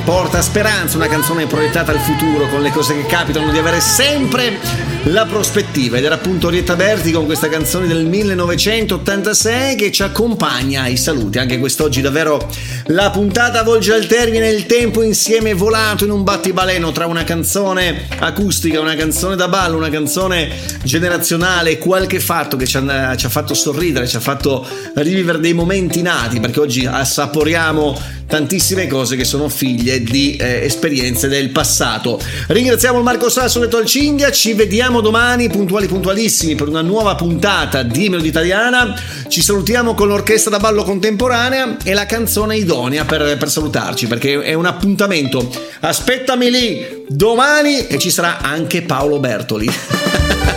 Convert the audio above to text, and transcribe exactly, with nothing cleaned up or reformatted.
porta speranza, una canzone proiettata al futuro, con le cose che capitano, di avere sempre la prospettiva, ed era appunto Orietta Berti con questa canzone del millenovecentottantasei che ci accompagna ai saluti. Anche quest'oggi davvero la puntata volge al termine, il tempo insieme è volato in un battibaleno tra una canzone acustica, una canzone da ballo, una canzone generazionale, qualche fatto che ci ha, ci ha fatto sorridere, ci ha fatto rivivere dei momenti nati, perché oggi assaporiamo tantissime cose che sono figlie di eh, esperienze del passato. Ringraziamo il Marco Sasso detto al Cinghia, ci vediamo domani puntuali puntualissimi per una nuova puntata di Melodie Italiana. Ci salutiamo con l'orchestra da ballo contemporanea e la canzone idonea per, per salutarci, perché è un appuntamento. Aspettami lì domani e ci sarà anche Paolo Bertoli.